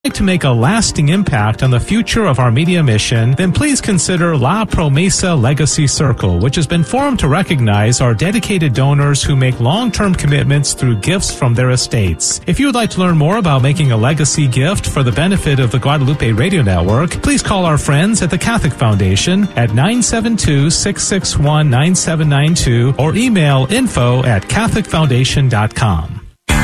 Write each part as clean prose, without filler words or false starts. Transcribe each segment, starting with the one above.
like to make a lasting impact on the future of our media mission, then please consider La Promesa Legacy Circle, which has been formed to recognize our dedicated donors who make long-term commitments through gifts from their estates. If you would like to learn more about making a legacy gift for the benefit of the Guadalupe Radio Network, please call our friends at the Catholic Foundation at 972-661-9792 or email info@catholicfoundation.com.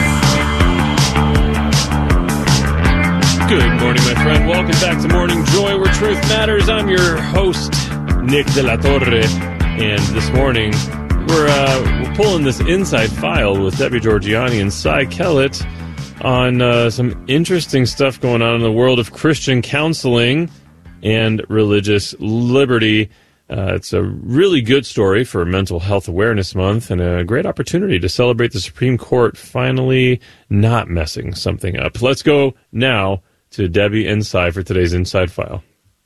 Good morning, my friend. Welcome back to Morning Joy, where truth matters. I'm your host, Nick De La Torre, and this morning we're pulling this inside file with Debbie Georgianni and Cy Kellett on some interesting stuff going on in the world of Christian counseling and religious liberty. It's a really good story for Mental Health Awareness Month and a great opportunity to celebrate the Supreme Court finally not messing something up. Let's go now to Debbie and Cy for today's Inside File.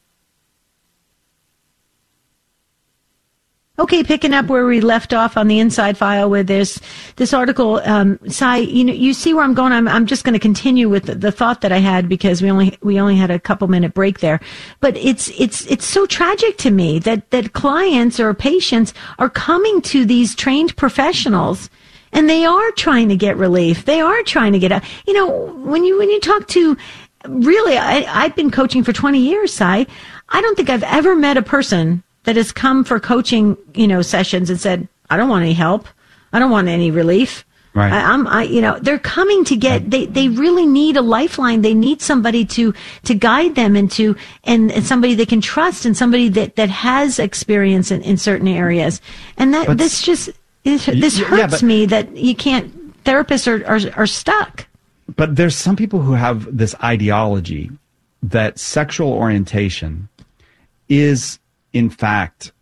Okay, picking up where we left off on the Inside File with this article, Cy, you see where I'm going. I'm just going to continue with the thought that I had because we only had a couple minute break there. But it's so tragic to me that clients or patients are coming to these trained professionals and they are trying to get relief. They are trying to get out. When you talk to really, I've been coaching for 20 years, Cy. I don't think I've ever met a person that has come for coaching, sessions and said, I don't want any help. I don't want any relief. Right. They're coming to get, they really need a lifeline. They need somebody to guide them and somebody they can trust and somebody that has experience in certain areas. And this hurts me that you can't, therapists are stuck. But there's some people who have this ideology that sexual orientation is, in fact,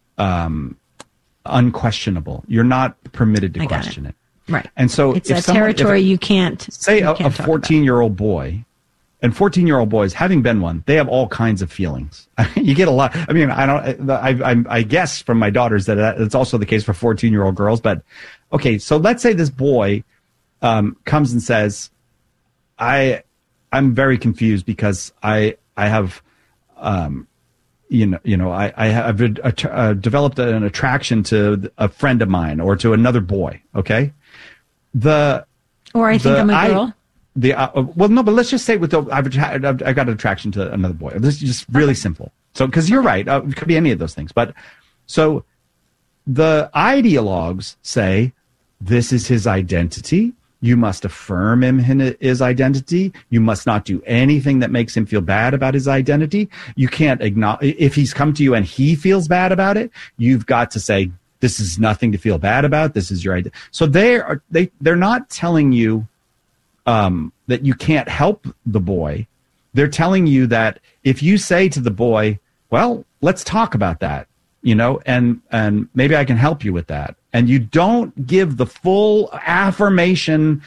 unquestionable. You're not permitted to question it. Right. And so it's a territory you can't. Say a 14-year-old boy, and 14-year-old boys, having been one, they have all kinds of feelings. You get a lot. I mean, I guess from my daughters that it's also the case for 14-year-old girls. But okay, so let's say this boy comes and says, I'm very confused because I have, I have developed an attraction to a friend of mine or to another boy. Okay, I think I'm a girl. Well, no, but let's just say I've got an attraction to another boy. This is just really simple. So, because you're right, it could be any of those things. But so the ideologues say this is his identity. You must affirm his identity. You must not do anything that makes him feel bad about his identity. You can't acknowledge, if he's come to you and he feels bad about it, you've got to say, this is nothing to feel bad about. This is your identity. So they're not telling you that you can't help the boy. They're telling you that if you say to the boy, well, let's talk about that, and maybe I can help you with that. And you don't give the full affirmation,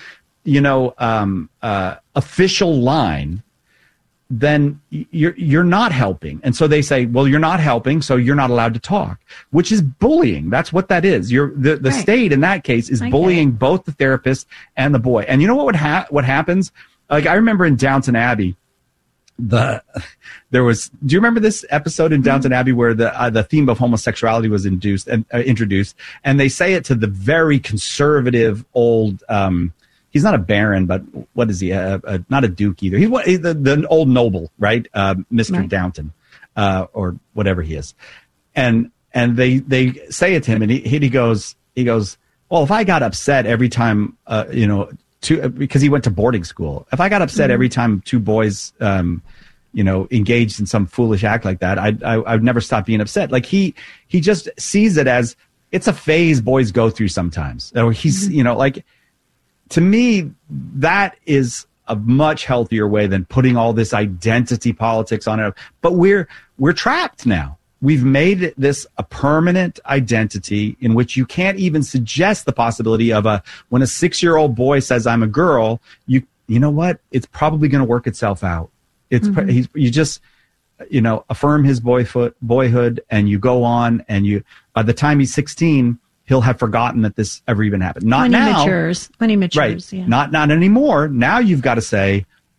official line, then you're not helping. And so they say, well, you're not helping, so you're not allowed to talk, which is bullying. That's what that is. The right. State in that case is bullying both the therapist and the boy. And you know what happens? Like I remember in Downton Abbey, do you remember this episode in Downton Abbey where the theme of homosexuality was introduced, and they say it to the very conservative old, he's not a baron, but what is he? Not a duke either. He's the old noble, right? Mr. Right. Downton, or whatever he is. And they say it to him and he goes, well, if I got upset every time, because he went to boarding school. If I got upset every time two boys, engaged in some foolish act like that, I'd never stop being upset. Like he just sees it as it's a phase boys go through sometimes. Or he's, to me, that is a much healthier way than putting all this identity politics on it. But we're trapped now. We've made this a permanent identity in which you can't even suggest the possibility of when a 6-year-old boy says I'm a girl, you know what? It's probably going to work itself out. It's you just affirm his boyhood and you go on and by the time he's 16, he'll have forgotten that this ever even happened. Not when now. When he matures, right? Yeah. Not anymore. Now you've got to say,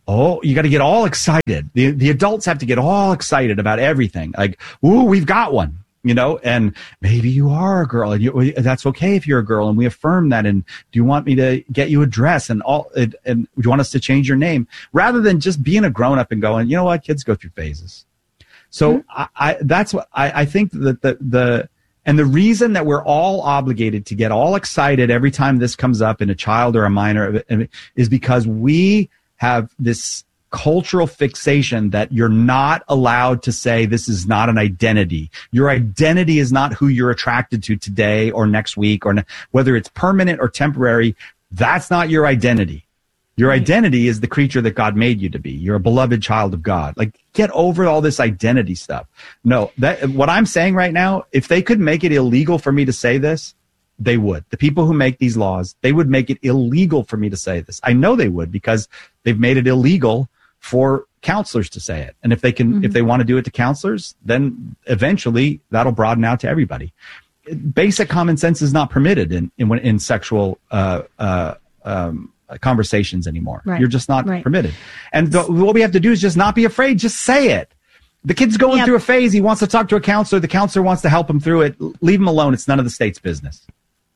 Oh, you got to get all excited. The adults have to get all excited about everything. Like, ooh, we've got one, and maybe you are a girl, and that's okay if you're a girl, and we affirm that. And do you want me to get you a dress and do you want us to change your name? Rather than just being a grown up and going, you know what, kids go through phases. So that's what I think that the reason that we're all obligated to get all excited every time this comes up in a child or a minor is because we have this cultural fixation that you're not allowed to say this is not an identity. Your identity is not who you're attracted to today or next week, or whether it's permanent or temporary. That's not your identity. Your identity is the creature that God made you to be. You're a beloved child of God. Like, get over all this identity stuff. No, what I'm saying right now, if they could make it illegal for me to say this, they would. The people who make these laws, they would make it illegal for me to say this. I know they would, because they've made it illegal for counselors to say it. And if they can, if they want to do it to counselors, then eventually that'll broaden out to everybody. Basic common sense is not permitted in sexual conversations anymore. Right. You're just not permitted. And what we have to do is just not be afraid. Just say it. The kid's going through a phase. He wants to talk to a counselor. The counselor wants to help him through it. Leave him alone. It's none of the state's business.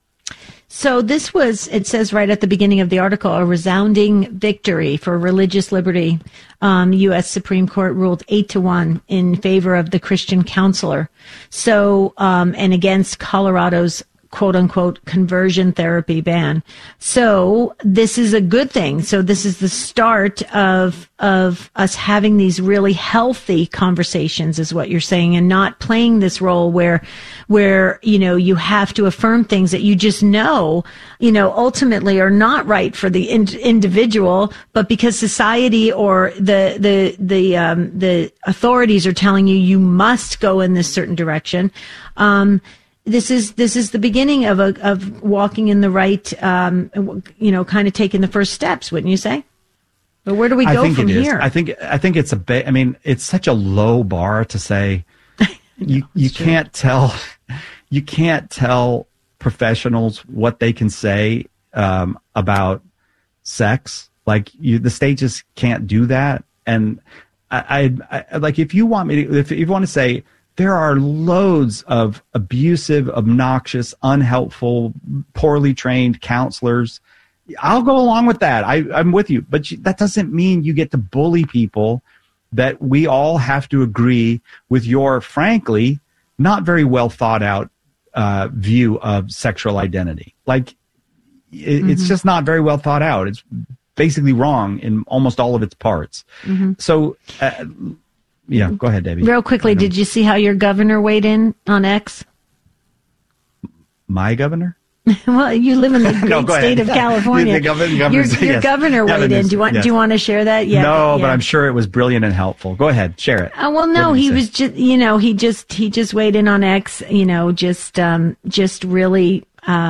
So this was, it says right at the beginning of the article, a resounding victory for religious liberty. U.S. Supreme Court ruled 8-1 in favor of the Christian counselor. So, and against Colorado's quote unquote conversion therapy ban. So this is a good thing. So this is the start of us having these really healthy conversations, is what you're saying, and not playing this role where you have to affirm things that you just ultimately are not right for the individual, but because society or the authorities are telling you must go in this certain direction. This is the beginning of walking in the right, kind of taking the first steps, wouldn't you say? But where do we go from here? I think it's it's such a low bar to say you can't tell professionals what they can say about sex. Like, the state just can't do that. And I like, if you want to say, there are loads of abusive, obnoxious, unhelpful, poorly trained counselors, I'll go along with that. I'm with you. But that doesn't mean you get to bully people, that we all have to agree with your, frankly, not very well thought out view of sexual identity. Like, it's just not very well thought out. It's basically wrong in almost all of its parts. So... yeah, go ahead, Debbie. Real quickly, did you see how your governor weighed in on X? My governor? Well, you live in the great state of California. Your governor weighed in. Do you want to share that? Yeah. No, but I'm sure it was brilliant and helpful. Go ahead, share it. Well, no, he was just, he just weighed in on X. Just really,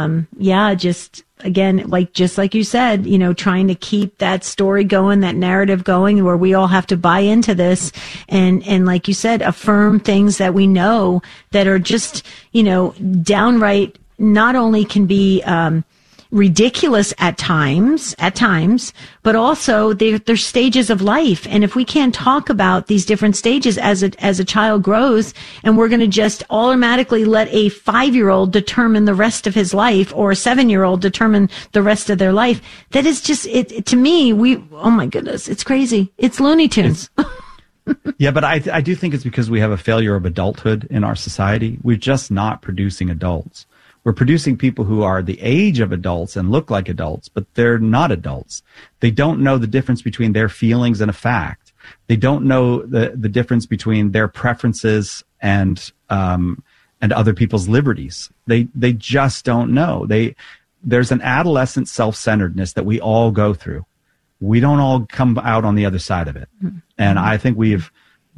again, just like you said, trying to keep that story going, that narrative going, where we all have to buy into this, and like you said, affirm things that we know that are just, downright, not only can be ridiculous at times, but also they're stages of life. And if we can't talk about these different stages as a child grows, and we're going to just automatically let a 5-year-old determine the rest of his life, or a 7-year-old determine the rest of their life, that is just, to me, oh my goodness, it's crazy. It's Looney Tunes. Yeah, but I do think it's because we have a failure of adulthood in our society. We're just not producing adults. We're producing people who are the age of adults and look like adults, but they're not adults. They don't know the difference between their feelings and a fact. They don't know the difference between their preferences and other people's liberties. They just don't know. There's an adolescent self-centeredness that we all go through. We don't all come out on the other side of it. And I think we've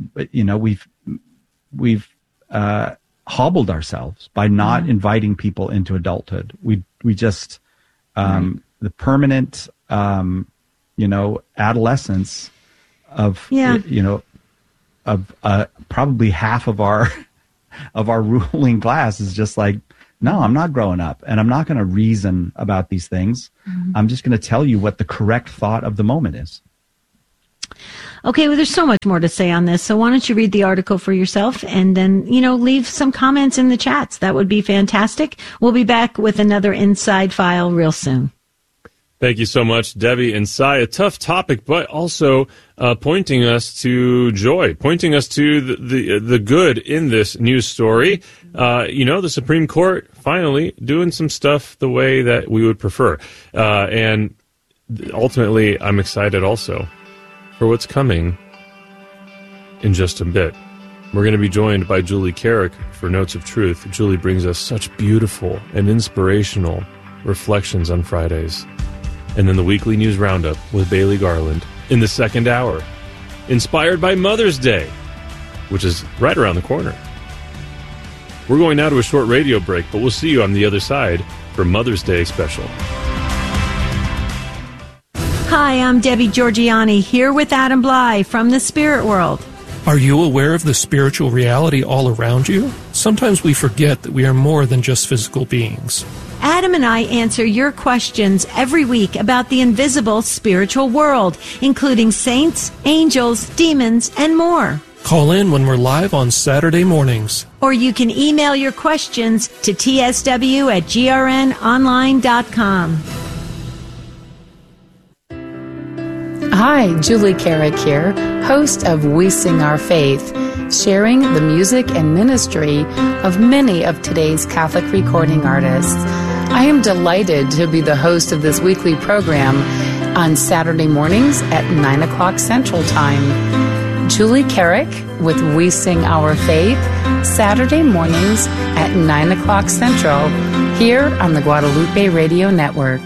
hobbled ourselves by not inviting people into adulthood. We just the permanent adolescence of probably half of our ruling class is just like, no, I'm not growing up, and I'm not going to reason about these things. I'm just going to tell you what the correct thought of the moment is. Okay, well, there's so much more to say on this. So why don't you read the article for yourself and then, leave some comments in the chats. That would be fantastic. We'll be back with another Inside File real soon. Thank you so much, Debbie and Cy. A tough topic, but also pointing us to joy, pointing us to the good in this news story. The Supreme Court finally doing some stuff the way that we would prefer. And ultimately, I'm excited also for what's coming in just a bit. We're going to be joined by Julie Carrick for Notes of Truth. Julie brings us such beautiful and inspirational reflections on Fridays. And then the weekly news roundup with Bailey Garland in the second hour, inspired by Mother's Day, which is right around the corner. We're going now to a short radio break, but we'll see you on the other side for Mother's Day special. Hi, I'm Debbie Georgianni, here with Adam Bly from the Spirit World. Are you aware of the spiritual reality all around you? Sometimes we forget that we are more than just physical beings. Adam and I answer your questions every week about the invisible spiritual world, including saints, angels, demons, and more. Call in when we're live on Saturday mornings. Or you can email your questions to tsw@grnonline.com. Hi, Julie Carrick here, host of We Sing Our Faith, sharing the music and ministry of many of today's Catholic recording artists. I am delighted to be the host of this weekly program on Saturday mornings at 9 o'clock Central Time. Julie Carrick with We Sing Our Faith, Saturday mornings at 9 o'clock Central, here on the Guadalupe Radio Network.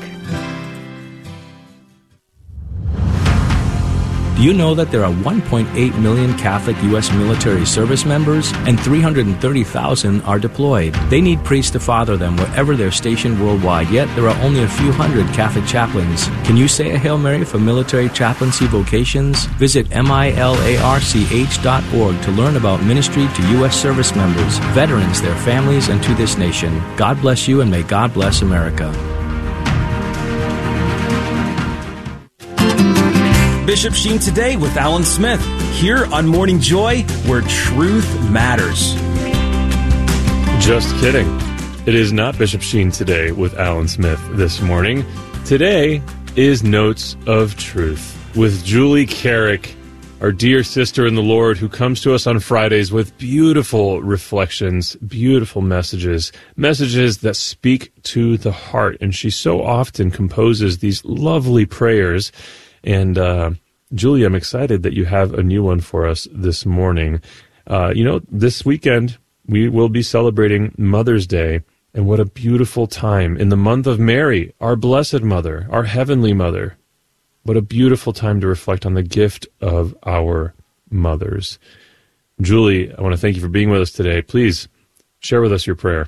Do you know that there are 1.8 million Catholic U.S. military service members and 330,000 are deployed? They need priests to father them wherever they're stationed worldwide, yet there are only a few hundred Catholic chaplains. Can you say a Hail Mary for military chaplaincy vocations? Visit milarch.org to learn about ministry to U.S. service members, veterans, their families, and to this nation. God bless you, and may God bless America. Bishop Sheen Today with Alan Smith, here on Morning Joy, where truth matters. Just kidding. It is not Bishop Sheen Today with Alan Smith this morning. Today is Notes of Truth with Julie Carrick, our dear sister in the Lord, who comes to us on Fridays with beautiful reflections, beautiful messages that speak to the heart. And she so often composes these lovely prayers. And Julie, I'm excited that you have a new one for us this morning. This weekend we will be celebrating Mother's Day, and what a beautiful time in the month of Mary, our Blessed Mother, our Heavenly Mother. What a beautiful time to reflect on the gift of our mothers. Julie, I want to thank you for being with us today. Please share with us your prayer.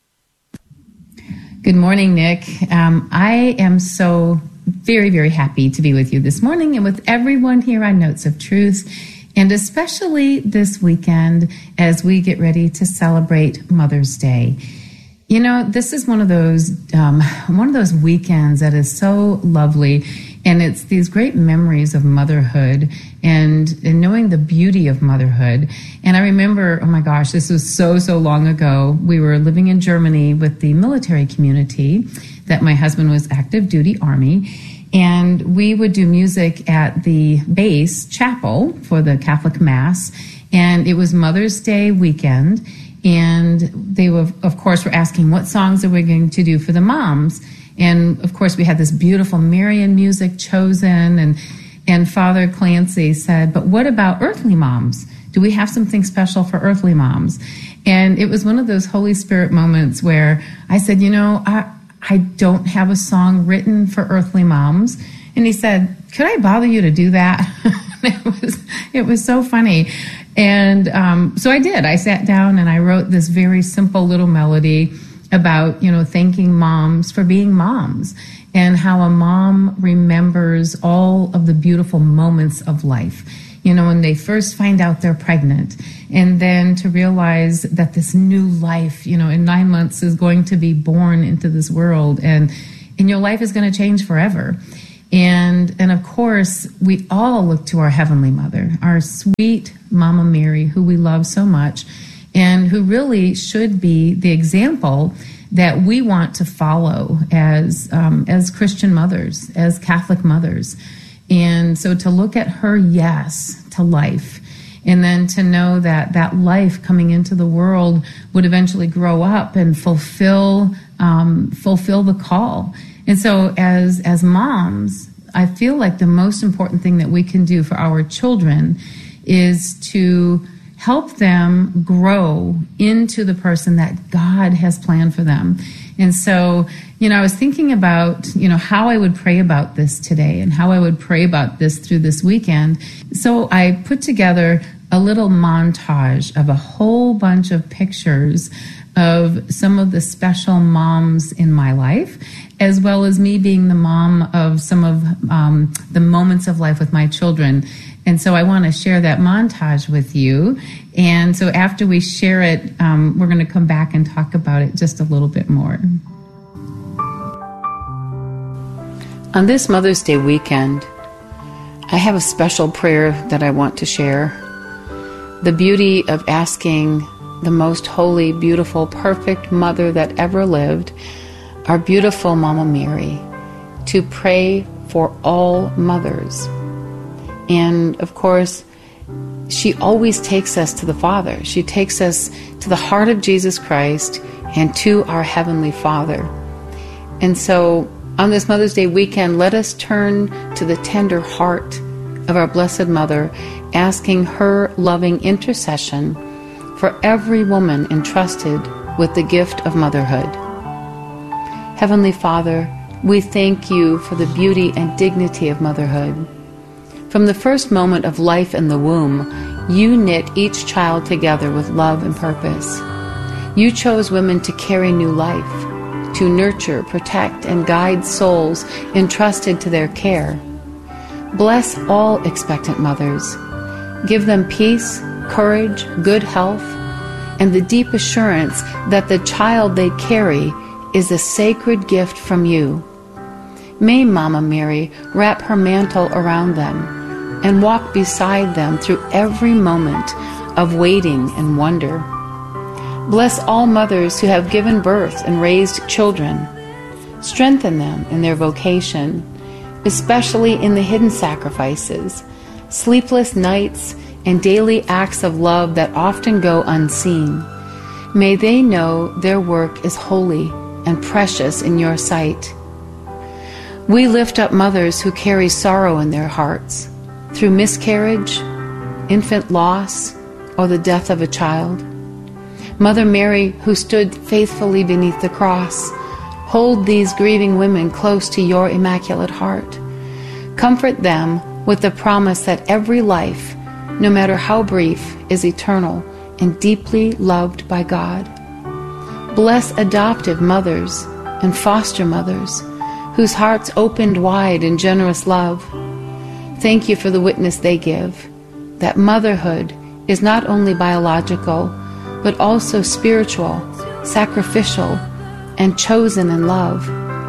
Good morning, Nick. I am so very, very happy to be with you this morning and with everyone here on Notes of Truth, and especially this weekend as we get ready to celebrate Mother's Day. You know, this is one of those weekends that is so lovely, and it's these great memories of motherhood and knowing the beauty of motherhood. And I remember, oh my gosh, this was so long ago. We were living in Germany with the military community that my husband was active duty Army. And we would do music at the base chapel for the Catholic Mass. And it was Mother's Day weekend. And they were, of course, were asking what songs are we going to do for the moms. And of course, we had this beautiful Marian music chosen. And Father Clancy said, but what about earthly moms? Do we have something special for earthly moms? And it was one of those Holy Spirit moments where I said, I don't have a song written for earthly moms. And he said, could I bother you to do that? It was so funny. And so I did. I sat down and I wrote this very simple little melody about, thanking moms for being moms and how a mom remembers all of the beautiful moments of life. When they first find out they're pregnant, and then to realize that this new life, in 9 months is going to be born into this world, and your life is going to change forever. And of course, we all look to our Heavenly Mother, our sweet Mama Mary, who we love so much, and who really should be the example that we want to follow as Christian mothers, as Catholic mothers. And so to look at her yes to life, and then to know that that life coming into the world would eventually grow up and fulfill the call. And so as moms, I feel like the most important thing that we can do for our children is to help them grow into the person that God has planned for them. And so, I was thinking about, how I would pray about this today and how I would pray about this through this weekend. So I put together a little montage of a whole bunch of pictures of some of the special moms in my life, as well as me being the mom of some of the moments of life with my children. And so I want to share that montage with you. And so after we share it, we're going to come back and talk about it just a little bit more. On this Mother's Day weekend, I have a special prayer that I want to share. The beauty of asking the most holy, beautiful, perfect mother that ever lived, our beautiful Mama Mary, to pray for all mothers. And of course, she always takes us to the Father. She takes us to the heart of Jesus Christ and to our Heavenly Father. And so on this Mother's Day weekend, let us turn to the tender heart of our Blessed Mother, asking her loving intercession for every woman entrusted with the gift of motherhood. Heavenly Father, we thank you for the beauty and dignity of motherhood. From the first moment of life in the womb, you knit each child together with love and purpose. You chose women to carry new life, to nurture, protect, and guide souls entrusted to their care. Bless all expectant mothers. Give them peace, courage, good health, and the deep assurance that the child they carry is a sacred gift from you. May Mama Mary wrap her mantle around them and walk beside them through every moment of waiting and wonder. Bless all mothers who have given birth and raised children. Strengthen them in their vocation, especially in the hidden sacrifices, sleepless nights, and daily acts of love that often go unseen. May they know their work is holy and precious in your sight. We lift up mothers who carry sorrow in their hearts through miscarriage, infant loss, or the death of a child. Mother Mary, who stood faithfully beneath the cross, hold these grieving women close to your immaculate heart. Comfort them with the promise that every life, no matter how brief, is eternal and deeply loved by God. Bless adoptive mothers and foster mothers whose hearts opened wide in generous love. Thank you for the witness they give, that motherhood is not only biological, but also spiritual, sacrificial, and chosen in love.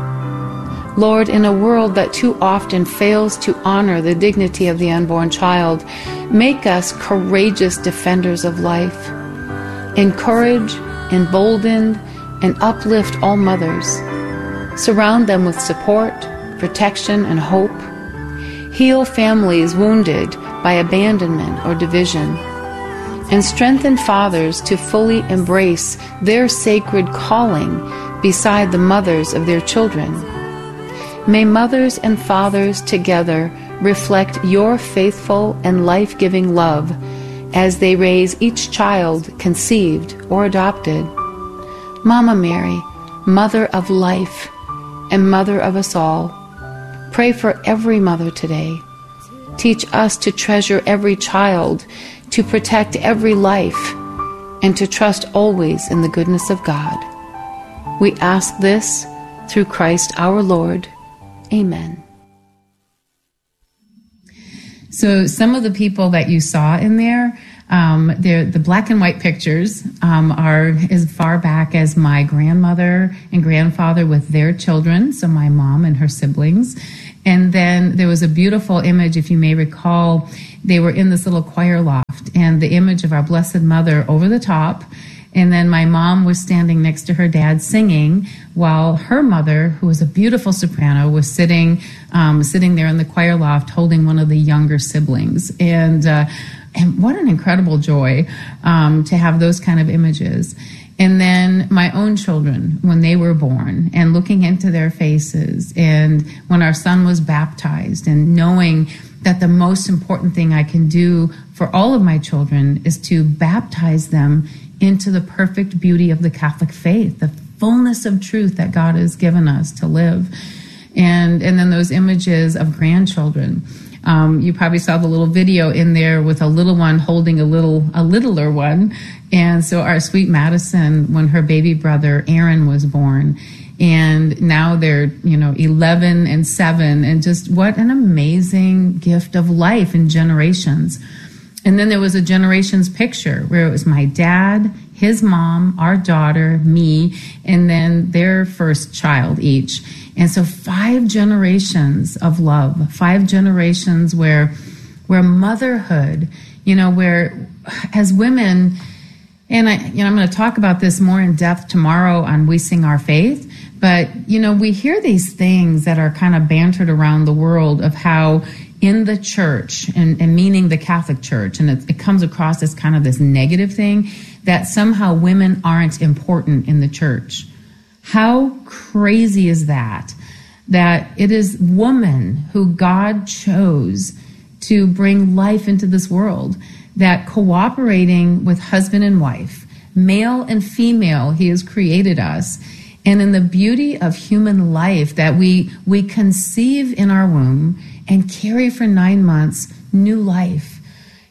Lord, in a world that too often fails to honor the dignity of the unborn child, make us courageous defenders of life. Encourage, embolden, and uplift all mothers. Surround them with support, protection, and hope. Heal families wounded by abandonment or division. And strengthen fathers to fully embrace their sacred calling beside the mothers of their children. May mothers and fathers together reflect your faithful and life-giving love as they raise each child conceived or adopted. Mama Mary, Mother of life and Mother of us all, pray for every mother today. Teach us to treasure every child, to protect every life, and to trust always in the goodness of God. We ask this through Christ our Lord. Amen. So some of the people that you saw in there, the black and white pictures are as far back as my grandmother and grandfather with their children, so my mom and her siblings. And then there was a beautiful image, if you may recall, they were in this little choir loft, and the image of our Blessed Mother over the top. And then my mom was standing next to her dad singing, while her mother, who was a beautiful soprano, was sitting there in the choir loft holding one of the younger siblings. And what an incredible joy to have those kind of images. And then my own children, when they were born, and looking into their faces, and when our son was baptized, and knowing that the most important thing I can do for all of my children is to baptize them into the perfect beauty of the Catholic faith, the fullness of truth that God has given us to live. And then those images of grandchildren. You probably saw the little video in there with a little one holding a littler one. And so our sweet Madison, when her baby brother Aaron was born, and now they're 11 and 7, and just what an amazing gift of life and generations. And then there was a generations picture where it was my dad, his mom, our daughter, me, and then their first child each. And so 5 generations of love, 5 generations where motherhood, where as women, and I'm going to talk about this more in depth tomorrow on We Sing Our Faith, but, we hear these things that are kind of bantered around the world of how in the church, and meaning the Catholic Church, and it comes across as kind of this negative thing, that somehow women aren't important in the church. How crazy is that? That it is woman who God chose to bring life into this world, that cooperating with husband and wife, male and female, he has created us. And in the beauty of human life, that we conceive in our womb and carry for 9 months new life,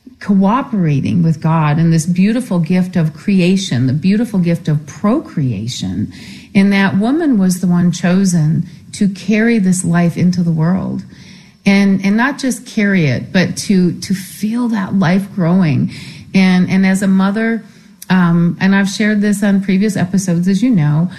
cooperating with God in this beautiful gift of creation, the beautiful gift of procreation. And that woman was the one chosen to carry this life into the world. And not just carry it, but to feel that life growing. And as a mother, and I've shared this on previous episodes, as you know,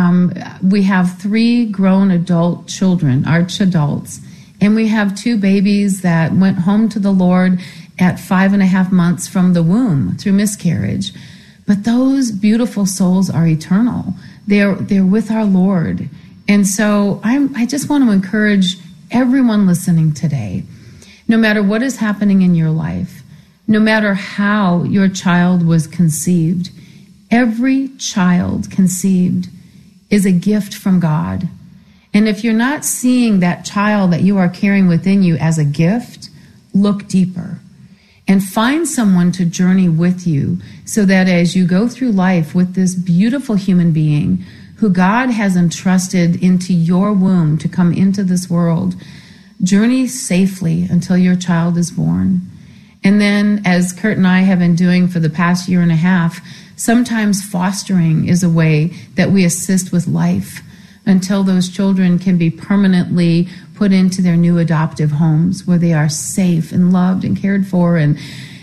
we have 3 grown adult children, arch adults, and we have 2 babies that went home to the Lord at 5.5 months from the womb through miscarriage. But those beautiful souls are eternal. They're with our Lord. And so I just want to encourage everyone listening today, no matter what is happening in your life, no matter how your child was conceived, every child conceived is a gift from God. And if you're not seeing that child that you are carrying within you as a gift, look deeper and find someone to journey with you, so that as you go through life with this beautiful human being who God has entrusted into your womb to come into this world, journey safely until your child is born. And then, as Kurt and I have been doing for the past 1.5 years, sometimes fostering is a way that we assist with life until those children can be permanently put into their new adoptive homes where they are safe and loved and cared for. And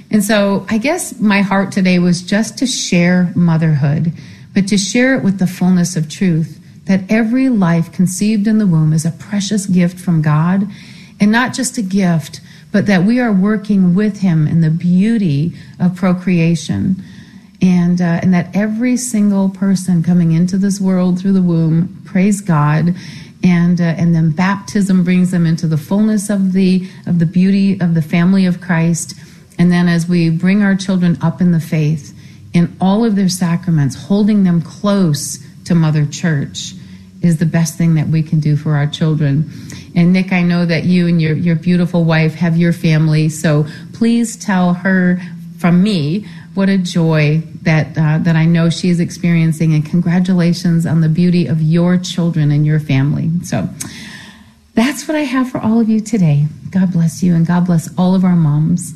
so I guess my heart today was just to share motherhood, but to share it with the fullness of truth, that every life conceived in the womb is a precious gift from God, and not just a gift, but that we are working with him in the beauty of procreation. And that every single person coming into this world through the womb, praise God, and then baptism brings them into the fullness of the beauty of the family of Christ. And then as we bring our children up in the faith, in all of their sacraments, holding them close to Mother Church is the best thing that we can do for our children. And Nick, I know that you and your beautiful wife have your family, so please tell her from me what a joy that I know she is experiencing, and congratulations on the beauty of your children and your family. So that's what I have for all of you today. God bless you, and God bless all of our moms.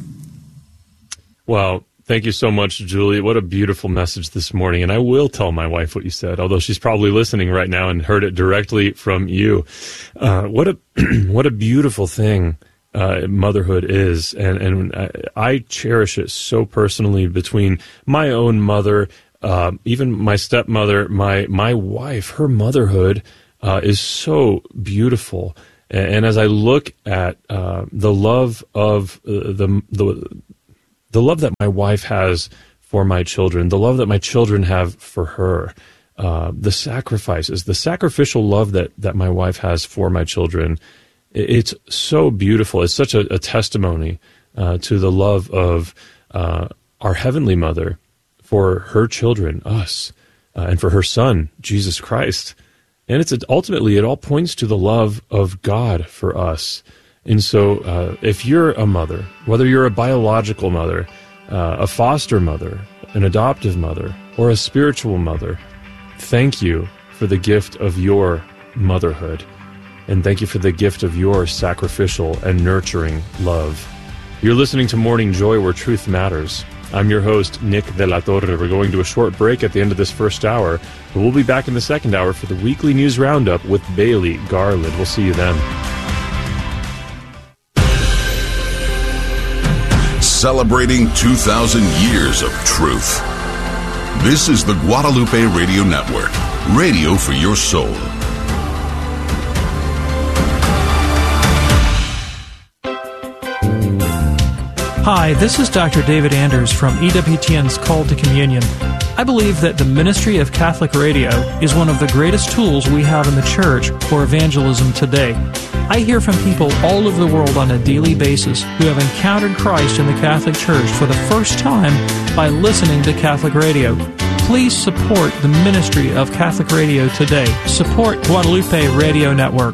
Wow. Thank you so much, Julie. What a beautiful message this morning. And I will tell my wife what you said, although she's probably listening right now and heard it directly from you. What a beautiful thing motherhood is. And I cherish it so personally between my own mother, even my stepmother, my wife. Her motherhood is so beautiful. And as I look at the love of the love that my wife has for my children, the love that my children have for her, the sacrifices, the sacrificial love that my wife has for my children, it's so beautiful. It's such a testimony to the love of our Heavenly Mother for her children, us, and for her Son, Jesus Christ. And it's ultimately, it all points to the love of God for us. And so if you're a mother, whether you're a biological mother, a foster mother, an adoptive mother, or a spiritual mother, thank you for the gift of your motherhood. And thank you for the gift of your sacrificial and nurturing love. You're listening to Morning Joy, where truth matters. I'm your host, Nick De La Torre. We're going to a short break at the end of this first hour, but we'll be back in the second hour for the weekly news roundup with Bailey Garland. We'll see you then. Celebrating 2,000 years of truth. This is the Guadalupe Radio Network, radio for your soul. Hi, this is Dr. David Anders from EWTN's Call to Communion. I believe that the ministry of Catholic radio is one of the greatest tools we have in the church for evangelism today. I hear from people all over the world on a daily basis who have encountered Christ in the Catholic Church for the first time by listening to Catholic radio. Please support the ministry of Catholic radio today. Support Guadalupe Radio Network.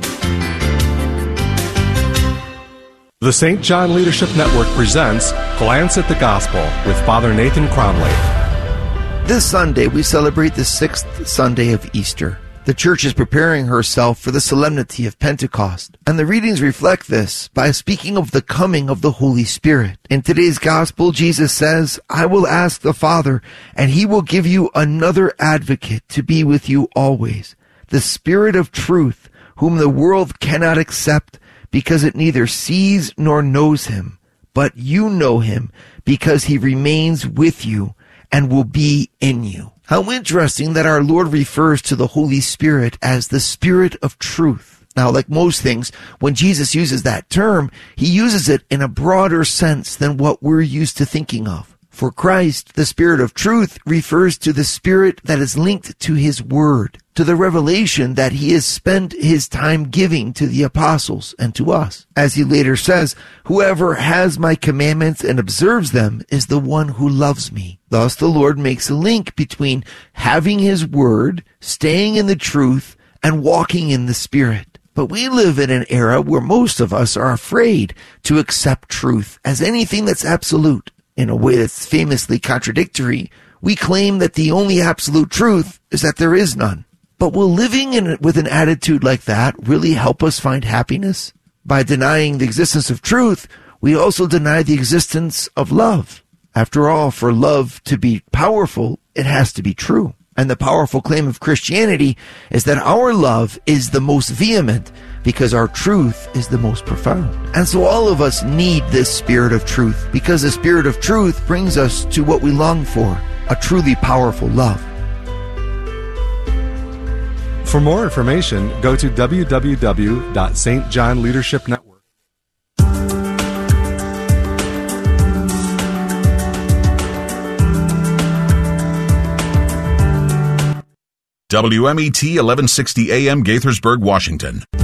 The St. John Leadership Network presents Glance at the Gospel with Father Nathan Cromley. This Sunday, we celebrate the 6th Sunday of Easter. The Church is preparing herself for the solemnity of Pentecost, and the readings reflect this by speaking of the coming of the Holy Spirit. In today's Gospel, Jesus says, "I will ask the Father, and He will give you another advocate to be with you always, the Spirit of truth, whom the world cannot accept, because it neither sees nor knows him, but you know him, because he remains with you and will be in you." How interesting that our Lord refers to the Holy Spirit as the Spirit of truth. Now, like most things, when Jesus uses that term, he uses it in a broader sense than what we're used to thinking of. For Christ, the Spirit of truth refers to the Spirit that is linked to his Word, to the revelation that he has spent his time giving to the apostles and to us. As he later says, "Whoever has my commandments and observes them is the one who loves me." Thus the Lord makes a link between having his Word, staying in the truth, and walking in the Spirit. But we live in an era where most of us are afraid to accept truth as anything that's absolute. In a way that's famously contradictory, we claim that the only absolute truth is that there is none. But will living with an attitude like that really help us find happiness? By denying the existence of truth, we also deny the existence of love. After all, for love to be powerful, it has to be true. And the powerful claim of Christianity is that our love is the most vehement because our truth is the most profound. And so all of us need this Spirit of truth, because the Spirit of truth brings us to what we long for, a truly powerful love. For more information, go to www.stjohnleadershipnetwork. WMET 1160 AM Gaithersburg, Washington.